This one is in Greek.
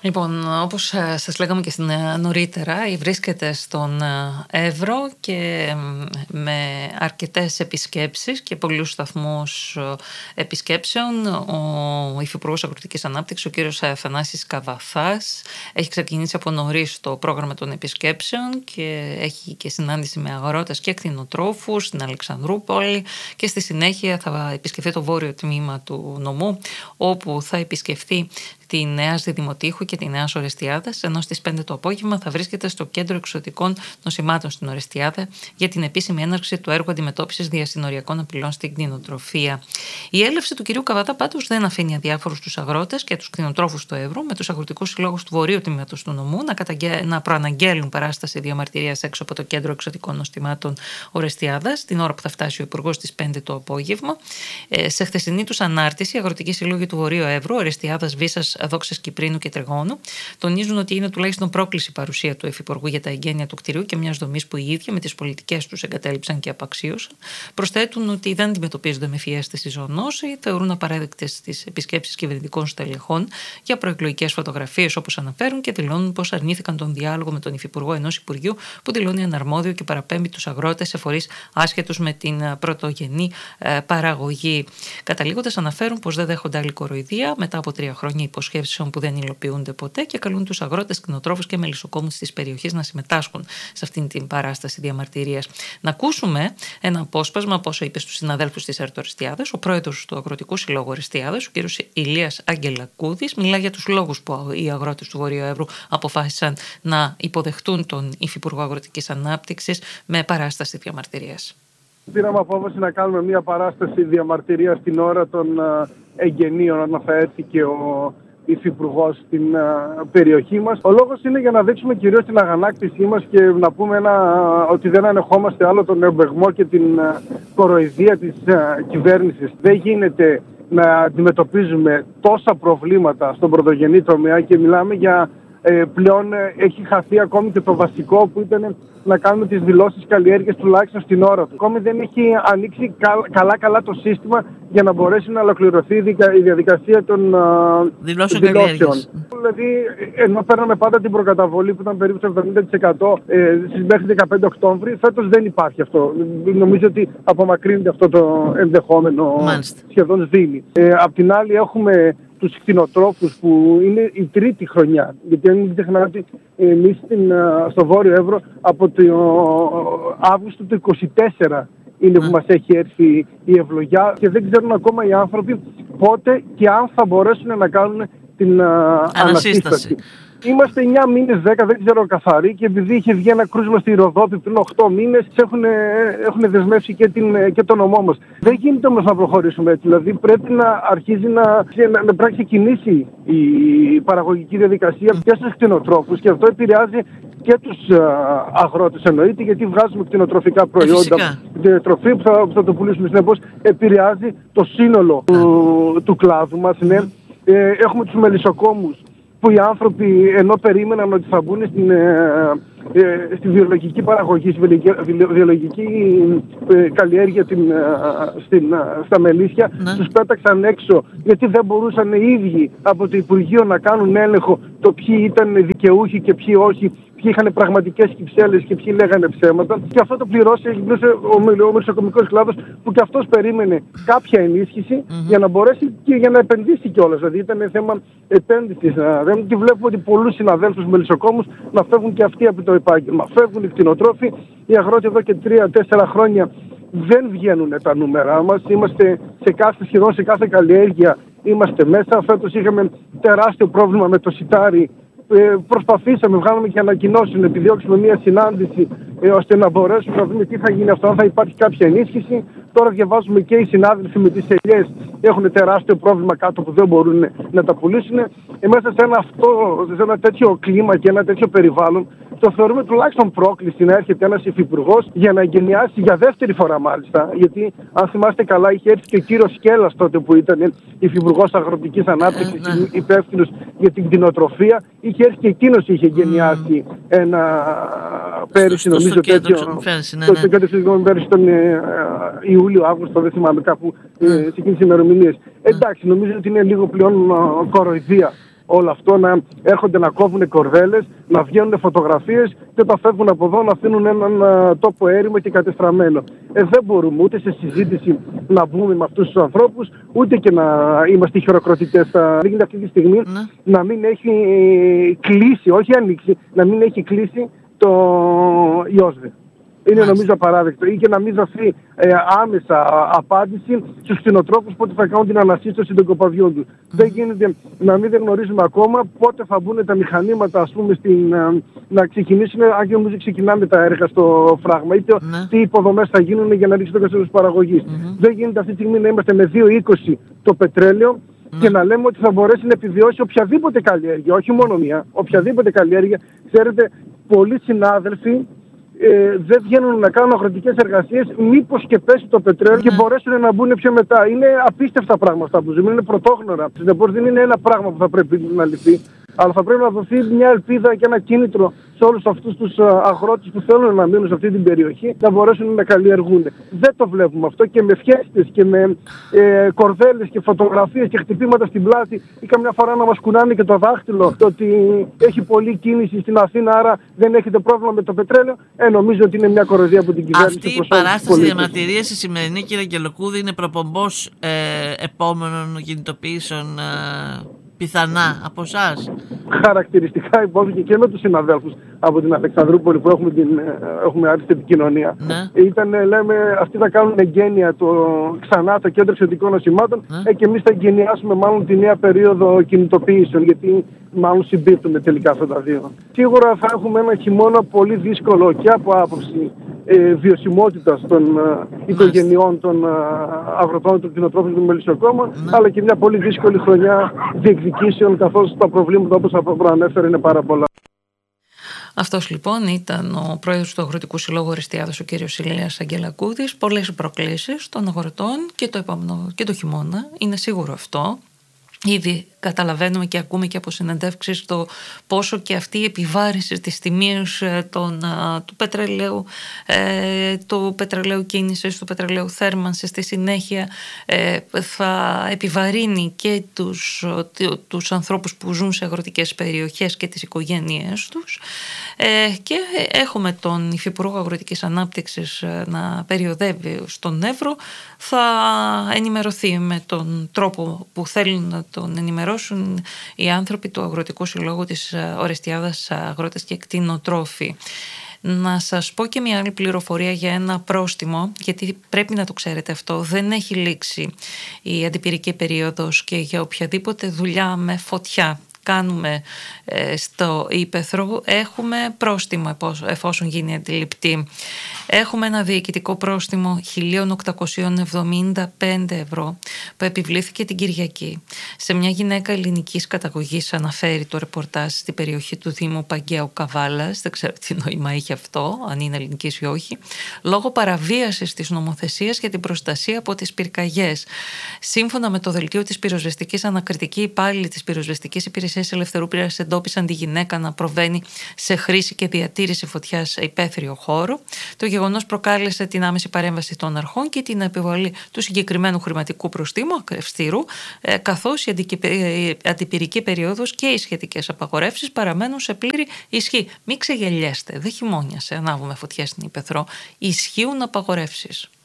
Λοιπόν, όπως σας λέγαμε και νωρίτερα, βρίσκεται στον Εύρο και με αρκετές επισκέψεις και πολλούς σταθμούς επισκέψεων. Ο Υφυπουργός Αγροτικής Ανάπτυξης, ο κύριος Θανάσης Καβαθάς, έχει ξεκινήσει από νωρίς το πρόγραμμα των επισκέψεων και έχει και συνάντηση με αγρότες και κτηνοτρόφους στην Αλεξανδρούπολη, και στη συνέχεια θα επισκεφθεί το βόρειο τμήμα του νομού, όπου θα επισκεφθεί τη Νέα Δημοτήχου και τη Νέα Ορεστιάδα, ενώ στις 5 το απόγευμα θα βρίσκεται στο Κέντρο Εξωτικών Νοσημάτων στην Ορεστιάδα για την επίσημη έναρξη του έργου αντιμετώπισης διασυνοριακών απειλών στην κτηνοτροφία. Η έλευση του κυρίου Καβαθά πάντως δεν αφήνει αδιάφορους τους αγρότες και τους κτηνοτρόφους του Εύρου, με τους αγροτικούς συλλόγους του βορείου τμήματος του νομού να προαναγγέλουν παράσταση διαμαρτυρίας έξω από το Κέντρο Εξωτικών Νοσημάτων Ορεστιάδας, την ώρα που θα φτάσει ο Υπουργός στις 5 το απόγευμα. Σε χθεσινή τους ανάρτηση, οι αγροτικοί σύλλογοι του Βορείου Εύρου, Ορεστιάδας, Βίσας, Δόξας Κυπρίνου και Τρεγώνου τονίζουν ότι είναι τουλάχιστον πρόκληση παρουσία του Υφυπουργού για τα εγγένεια του κτηρίου και μιας δομής που οι ίδιοι με τις πολιτικές τους εγκατέλειψαν και απαξίωσαν. Προσθέτουν ότι δεν αντιμετωπίζονται με φιέστηση ζωονόση, θεωρούν απαράδεκτες τις επισκέψεις κυβερνητικών στελεχών για προεκλογικές φωτογραφίες, όπως αναφέρουν, και δηλώνουν πως αρνήθηκαν τον διάλογο με τον Υφυπουργό ενός Υπουργείου που δηλώνει αναρμόδιο και παραπέμπει τους αγρότες σε φορείς άσχετους με την πρωτογενή παραγωγή. Καταλήγοντας, αναφέρουν πως δεν δέχονται άλλη κοροϊδία μετά από 3 χρόνια υποσχέσεων που δεν υλοποιούνται ποτέ, και καλούν τους αγρότες, κτηνοτρόφους και μελισσοκόμους της περιοχής να συμμετάσχουν σε αυτήν την παράσταση διαμαρτυρίας. Να ακούσουμε ένα απόσπασμα από όσο είπε στους συναδέλφους της ΕΡΤ Ορεστιάδας ο πρόεδρος του Αγροτικού Συλλόγου Ορεστιάδας, ο κ. Ηλίας Αγγελακούδης. Μιλά για τους λόγους που οι αγρότες του Βορείου Εύρου αποφάσισαν να υποδεχτούν τον Υφυπουργό Αγροτικής Ανάπτυξης με παράσταση διαμαρτυρίας. Πήραμε απόφαση να κάνουμε μια παράσταση διαμαρτυρίας την ώρα των εγγενείων, όταν θα έρθει και ο Υφυπουργός στην περιοχή μας. Ο λόγος είναι για να δείξουμε κυρίως την αγανάκτησή μας και να πούμε ότι δεν ανεχόμαστε άλλο τον εμπεγμό και την κοροϊδία της κυβέρνησης. Δεν γίνεται να αντιμετωπίζουμε τόσα προβλήματα στον πρωτογενή τομέα και μιλάμε για πλέον έχει χαθεί ακόμη και το βασικό που ήταν να κάνουμε τις δηλώσεις καλλιέργειας τουλάχιστον στην ώρα του. Ακόμη δεν έχει ανοίξει καλά το σύστημα για να μπορέσει να ολοκληρωθεί η διαδικασία των δηλώσεων. Δηλαδή, ενώ παίρναμε πάντα την προκαταβολή που ήταν περίπου στο 70% μέχρι 15 Οκτώβρη, φέτος δεν υπάρχει αυτό. Νομίζω ότι απομακρύνεται αυτό το ενδεχόμενο. Μάλιστα. Σχεδόν σβήνει. Απ' την άλλη έχουμε τους κτηνοτρόφους που είναι η τρίτη χρονιά. Γιατί αν μην ξεχνάτε, εμείς στο Βόρειο Εύρο από το Αύγουστο του 2024 είναι που μας έχει έρθει η ευλογιά και δεν ξέρουν ακόμα οι άνθρωποι πότε και αν θα μπορέσουν να κάνουν την ανασύσταση. Είμαστε 9 μήνες, 10, δεν ξέρω καθαρή, και επειδή είχε βγει ένα κρούσμα στη Ροδόπη πριν 8 μήνες, έχουν δεσμεύσει και το νομό μας. Δεν γίνεται όμως να προχωρήσουμε έτσι. Δηλαδή πρέπει να αρχίζει να ξεκινήσει η παραγωγική διαδικασία και στους κτηνοτρόφους, και αυτό επηρεάζει και τους αγρότες εννοείται, γιατί βγάζουμε κτηνοτροφικά προϊόντα. Η τροφή που θα το πουλήσουμε, συνεπώς επηρεάζει το σύνολο του κλάδου μας. Ναι. Έχουμε τους μελισσοκόμους, που οι άνθρωποι ενώ περίμεναν ότι θα μπουν στη βιολογική παραγωγή, στη βιολογική καλλιέργεια στα μελίσια, τους πέταξαν έξω γιατί δεν μπορούσαν οι ίδιοι από το Υπουργείο να κάνουν έλεγχο το ποιοι ήταν δικαιούχοι και ποιοι όχι, ποιοι είχαν πραγματικές κυψέλες και ποιοι λέγανε ψέματα. Και αυτό το πληρώσει ο μελισσοκομικός κλάδος, που και αυτός περίμενε κάποια ενίσχυση για να μπορέσει και για να επενδύσει κιόλας. Δηλαδή ήταν θέμα επένδυσης. Και βλέπουμε ότι πολλούς συναδέλφους μελισσοκόμους να φεύγουν και αυτοί από το επάγγελμα. Φεύγουν οι κτηνοτρόφοι, οι αγρότες εδώ και 3-4 χρόνια δεν βγαίνουν τα νούμερα μας. Είμαστε σχεδόν σε κάθε καλλιέργεια είμαστε μέσα. Φέτος είχαμε τεράστιο πρόβλημα με το σιτάρι. Προσπαθήσαμε, βγάλαμε και ανακοινώσεις, να επιδιώξουμε μια συνάντηση ώστε να μπορέσουμε να δούμε τι θα γίνει αυτό, αν θα υπάρχει κάποια ενίσχυση. Τώρα διαβάζουμε και οι συνάδελφοι με τις ελιές έχουν τεράστιο πρόβλημα κάτω που δεν μπορούν να τα πουλήσουν. Μέσα σε ένα τέτοιο κλίμα και ένα τέτοιο περιβάλλον, το θεωρούμε τουλάχιστον πρόκληση να έρχεται ένας υφυπουργός για να εγκαινιάσει για δεύτερη φορά μάλιστα. Γιατί αν θυμάστε καλά, είχε έρθει και ο κύριος Σκέλλας τότε που ήταν υφυπουργός Αγροτικής Ανάπτυξης, υπεύθυνος για την κτηνοτροφία. Είχε έρθει και εκείνος, είχε εγκαινιάσει ένα πέρυσι, νομίζω τέτοιο. Το κέντρο πέρυσι τον Ιούλιο-Αύγουστο, δεν θυμάμαι, κάπου σε εκείνες τις ημερομηνίες. Εντάξει, νομίζω ότι είναι λίγο πλέον κοροϊδία όλο αυτό, να έρχονται να κόβουν κορδέλες, να βγαίνουν φωτογραφίες και όταν φεύγουν από εδώ να αφήνουν έναν τόπο έρημο και κατεστραμμένο. Δεν μπορούμε ούτε σε συζήτηση να μπούμε με αυτούς τους ανθρώπους, ούτε και να είμαστε χειροκροτητές. Δείχνει αυτή τη στιγμή να μην έχει κλείσει, όχι ανοίξει, να μην έχει κλείσει το ΙΟΣΔΕ. Είναι νομίζω απαράδεκτο. Ή και να μην δοθεί άμεσα απάντηση στους κτηνοτρόφους πότε θα κάνουν την ανασύστοση των κοπαδιών τους. Δεν γίνεται να μην γνωρίζουμε ακόμα πότε θα μπουν τα μηχανήματα, ας πούμε, να ξεκινήσουν, αν και νομίζω ξεκινάμε τα έργα στο φράγμα, είτε τι υποδομές θα γίνουν για να ρίξει το καθεστώς παραγωγής. Δεν γίνεται αυτή τη στιγμή να είμαστε με 2,20 το πετρέλαιο και να λέμε ότι θα μπορέσει να επιβιώσει οποιαδήποτε καλλιέργεια, όχι μόνο μία, οποιαδήποτε καλλιέργεια. Ξέρετε, πολλοί συνάδελφοι δεν βγαίνουν να κάνουν αγροτικές εργασίες, μήπως και πέσει το πετρέλαιο και μπορέσουν να μπουν πιο μετά. Είναι απίστευτα πράγματα αυτά που ζούμε, είναι πρωτόγνωρα. Συνεπώς δεν είναι ένα πράγμα που θα πρέπει να λυθεί, αλλά θα πρέπει να δοθεί μια ελπίδα και ένα κίνητρο σε όλους αυτούς τους αγρότες που θέλουν να μείνουν σε αυτή την περιοχή, να μπορέσουν να καλλιεργούν. Δεν το βλέπουμε αυτό και με φιέστες και με κορδέλες και φωτογραφίες και χτυπήματα στην πλάτη ή καμιά φορά να μας κουνάνε και το δάχτυλο το ότι έχει πολλή κίνηση στην Αθήνα, άρα δεν έχετε πρόβλημα με το πετρέλαιο. Νομίζω ότι είναι μια κοροϊδία από την κυβέρνηση. Αυτή η παράσταση διαμαρτυρίας η σημερινή, κύριε Αγγελοκούδη, είναι προπομπός επόμενων κινητοποιήσεων πιθανά από εσάς? Χαρακτηριστικά υπόθηκε και με τους συναδέλφους από την Αλεξανδρούπολη που έχουμε άριστη επικοινωνία. Ήταν, λέμε, αυτοί θα κάνουν εγγένεια ξανά το κέντρο εξωτικών νοσημάτων και εμείς θα εγγενιάσουμε μάλλον τη νέα περίοδο κινητοποιήσεων, γιατί μάλλον συμπίπτουν τελικά αυτά τα δύο. Σίγουρα θα έχουμε ένα χειμώνα πολύ δύσκολο και από άποψη βιωσιμότητας των οικογενειών των αγροτών, των κτηνοτρόφων του Μελισσοκόμμα, αλλά και μια πολύ δύσκολη χρονιά διεκδικήσεων, καθώς τα προβλήματα, όπως προανέφερε, είναι πάρα πολλά. Αυτός λοιπόν ήταν ο πρόεδρος του Αγροτικού Συλλόγου Ορεστιάδος, ο κύριος Ηλίας Αγγελακούδης. Πολλές προκλήσεις των αγροτών και το χειμώνα, είναι σίγουρο αυτό. Ήδη καταλαβαίνουμε και ακούμε και από συνεντεύξεις το πόσο και αυτή η επιβάρηση της τιμής του πετρελαίου κίνησης, του πετρελαίου θέρμανσης στη συνέχεια θα επιβαρύνει και τους ανθρώπους που ζουν σε αγροτικές περιοχές και τις οικογένειές τους, και έχουμε τον Υφυπουργό Αγροτικής Ανάπτυξης να περιοδεύει στον Εύρο. Θα ενημερωθεί με τον τρόπο που θέλουν να τον ενημερώσουν οι άνθρωποι του Αγροτικού Συλλόγου της Ορεστιάδας, αγρότες και κτηνοτρόφοι. Να σας πω και μια άλλη πληροφορία για ένα πρόστιμο, γιατί πρέπει να το ξέρετε αυτό. Δεν έχει λήξει η αντιπυρική περίοδος και για οποιαδήποτε δουλειά με φωτιά κάνουμε στο ύπαιθρο έχουμε πρόστιμο εφόσον γίνει αντιληπτή. Έχουμε ένα διοικητικό πρόστιμο 1.875 ευρώ που επιβλήθηκε την Κυριακή σε μια γυναίκα ελληνικής καταγωγής, αναφέρει το ρεπορτάζ, στην περιοχή του Δήμου Παγκαίου Καβάλας. Δεν ξέρω τι νόημα είχε αυτό, αν είναι ελληνικής ή όχι, λόγω παραβίασης της νομοθεσίας για την προστασία από τις πυρκαγιές. Σύμφωνα με το δελτίο της πυροσβεστικής, ανακριτικοί υπάλληλοι της πυροσβεστικής υπηρεσίας Ελευθερούπειρας εντόπισαν τη γυναίκα να προβαίνει σε χρήση και διατήρηση φωτιάς σε υπαίθριο χώρο. Το γεγονός προκάλεσε την άμεση παρέμβαση των αρχών και την επιβολή του συγκεκριμένου χρηματικού προστίμου αυστηρού, καθώς η αντιπυρική περίοδος και οι σχετικές απαγορεύσεις παραμένουν σε πλήρη ισχύ. Μην ξεγελιέστε, δεν χειμώνιασε, ανάβουμε φωτιές στην ύπαιθρο. Ισχύουν απαγορεύσεις.